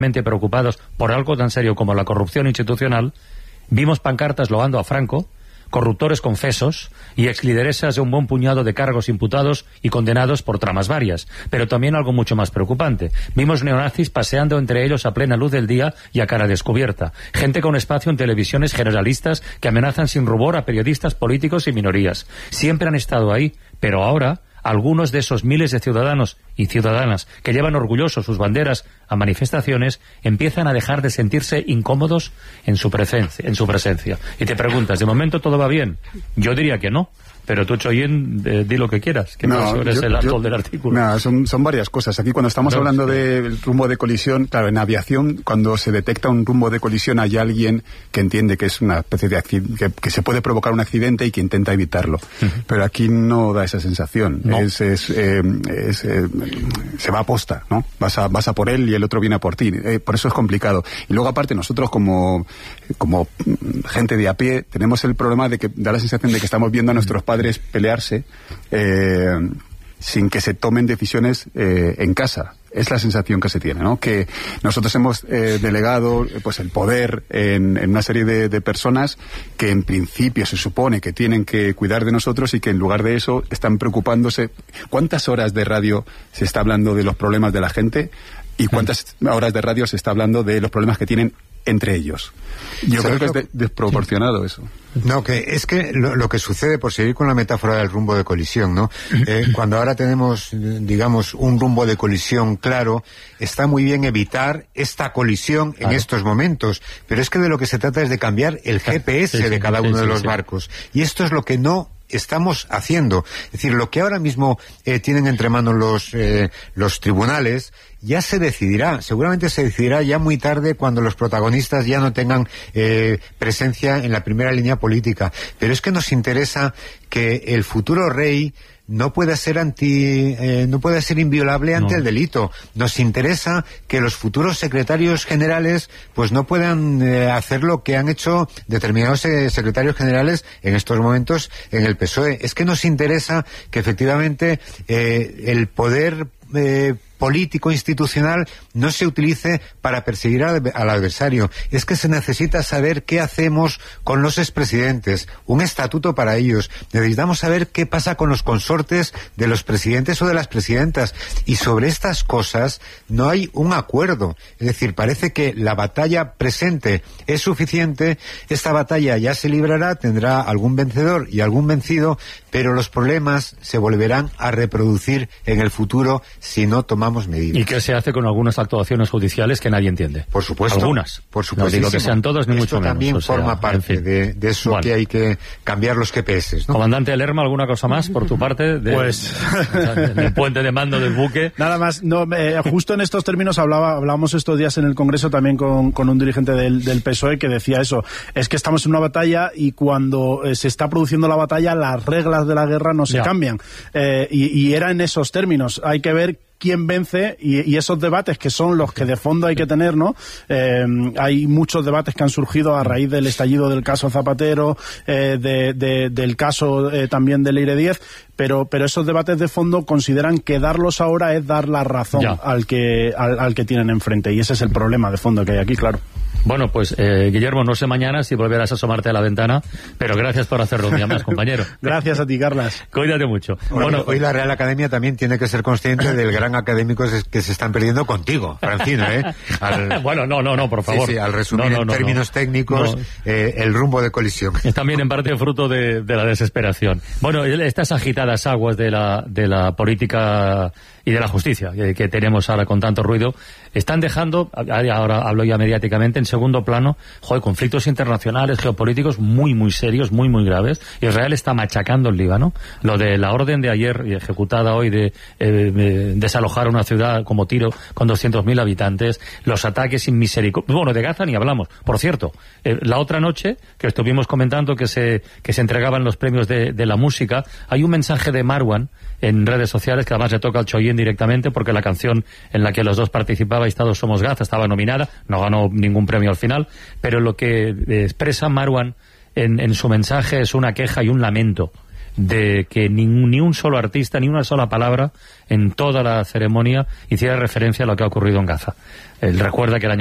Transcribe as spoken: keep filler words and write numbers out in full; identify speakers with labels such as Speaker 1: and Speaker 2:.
Speaker 1: preocupados por algo tan serio como la corrupción institucional, vimos pancartas loando a Franco, corruptores confesos y exlideresas de un buen puñado de cargos imputados y condenados por tramas varias. Pero también algo mucho más preocupante. Vimos neonazis paseando entre ellos a plena luz del día y a cara descubierta. Gente con espacio en televisiones generalistas que amenazan sin rubor a periodistas, políticos y minorías. Siempre han estado ahí, pero ahora algunos de esos miles de ciudadanos y ciudadanas que llevan orgullosos sus banderas a manifestaciones empiezan a dejar de sentirse incómodos en su presencia, en su presencia. Y te preguntas, ¿de momento todo va bien? Yo diría que no. Pero tú, Choyen, eh, di lo que quieras, que no, no eres yo, el autor del artículo.
Speaker 2: No, son, son varias cosas. Aquí cuando estamos no, hablando sí. del rumbo de colisión, claro, en aviación, cuando se detecta un rumbo de colisión, hay alguien que entiende que es una especie de accidente, que, que se puede provocar un accidente y que intenta evitarlo. Uh-huh. Pero aquí no da esa sensación. No. Es, es, eh, es, eh, se va a posta, ¿no? Vas a, vas a por él y el otro viene a por ti. Eh, por eso es complicado. Y luego, aparte, nosotros como, como gente de a pie, tenemos el problema de que da la sensación de que estamos viendo a nuestros padres pelearse eh, sin que se tomen decisiones eh, en casa. Es la sensación que se tiene, ¿no? Que nosotros hemos eh, delegado pues el poder en, en una serie de, de personas que en principio se supone que tienen que cuidar de nosotros y que en lugar de eso están preocupándose. ¿Cuántas horas de radio se está hablando de los problemas de la gente? ¿Y cuántas horas de radio se está hablando de los problemas que tienen entre ellos? Yo creo que es de, desproporcionado eso.
Speaker 3: No, que es que lo, lo que sucede, por seguir con la metáfora del rumbo de colisión, ¿no? Eh, cuando ahora tenemos, digamos, un rumbo de colisión claro, está muy bien evitar esta colisión claro. en estos momentos, pero es que de lo que se trata es de cambiar el G P S sí, sí, de cada uno sí, de los sí, barcos. Y esto es lo que no estamos haciendo. Es decir, lo que ahora mismo eh, tienen entre manos los, eh, los tribunales ya se decidirá, seguramente se decidirá ya muy tarde cuando los protagonistas ya no tengan eh, presencia en la primera línea política. Pero es que nos interesa que el futuro rey no pueda ser anti, eh, no pueda ser inviolable ante no. el delito. Nos interesa que los futuros secretarios generales pues no puedan eh, hacer lo que han hecho determinados eh, secretarios generales en estos momentos en el P S O E. Es que nos interesa que efectivamente eh, el poder eh, político institucional no se utilice para perseguir al, al adversario. Es que se necesita saber qué hacemos con los expresidentes, un estatuto para ellos. Necesitamos saber qué pasa con los consortes de los presidentes o de las presidentas. Y sobre estas cosas no hay un acuerdo. Es decir, parece que la batalla presente es suficiente, esta batalla ya se librará, tendrá algún vencedor y algún vencido, pero los problemas se volverán a reproducir en el futuro si no tomamos medidas.
Speaker 1: ¿Y qué se hace con algunas actuaciones judiciales que nadie entiende?
Speaker 3: Por supuesto.
Speaker 1: Algunas.
Speaker 3: Por supuesto.
Speaker 1: No digo que sean todas ni
Speaker 3: Esto
Speaker 1: mucho menos.
Speaker 3: también
Speaker 1: o sea,
Speaker 3: forma parte
Speaker 1: en fin.
Speaker 3: de, de eso bueno. que hay que cambiar los G P S, ¿no?
Speaker 1: Comandante Lerma, ¿alguna cosa más por tu parte? De,
Speaker 4: pues...
Speaker 1: el puente de mando del buque.
Speaker 4: Nada más. No, eh, justo en estos términos hablaba, hablábamos estos días en el Congreso también con, con un dirigente del, del P S O E que decía eso. Es que estamos en una batalla y cuando eh, se está produciendo la batalla las reglas de la guerra no se ya. cambian. Eh, y, y era en esos términos. Hay que ver quién vence y, y esos debates que son los que de fondo hay que tener, ¿no? Eh, hay muchos debates que han surgido a raíz del estallido del caso Zapatero, eh, de, de, del caso eh, también del Eire diez, pero, pero esos debates de fondo consideran que darlos ahora es dar la razón al que, al, al que tienen enfrente, y ese es el problema de fondo que hay aquí, claro.
Speaker 1: Bueno, pues eh, Guillermo, no sé mañana si volverás a asomarte a la ventana, pero gracias por hacerlo un día más, compañero.
Speaker 4: Gracias a ti, Carlas.
Speaker 1: Cuídate mucho.
Speaker 3: Bueno, bueno, hoy la Real Academia también tiene que ser consciente del gran académico que se están perdiendo contigo, Francino, ¿eh? Al...
Speaker 1: Bueno, no, no, no, por favor.
Speaker 3: Sí, sí, al resumir
Speaker 1: no, no, no,
Speaker 3: en términos
Speaker 1: no.
Speaker 3: técnicos
Speaker 1: no.
Speaker 3: Eh, el rumbo de colisión.
Speaker 1: Es también en parte fruto de, de la desesperación. Bueno, estas agitadas aguas de la, de la política y de la justicia que, que tenemos ahora con tanto ruido, están dejando, ahora hablo ya mediáticamente, en segundo plano, joder, conflictos internacionales, geopolíticos muy, muy serios, muy, muy graves. Israel está machacando el Líbano. Lo de la orden de ayer y ejecutada hoy de eh, desalojar una ciudad como Tiro con doscientos mil habitantes, los ataques sin misericordia. Bueno, de Gaza ni hablamos. Por cierto, eh, la otra noche que estuvimos comentando que se, que se entregaban los premios de, de la música, hay un mensaje de Marwan en redes sociales que además le toca al Choyen directamente porque la canción en la que los dos participabais, Todos Somos Gaza, estaba nominada, no ganó ningún premio al final, pero lo que expresa Marwan en, en su mensaje es una queja y un lamento de que ni, ni un solo artista, ni una sola palabra en toda la ceremonia hiciera referencia a lo que ha ocurrido en Gaza. Él recuerda que el año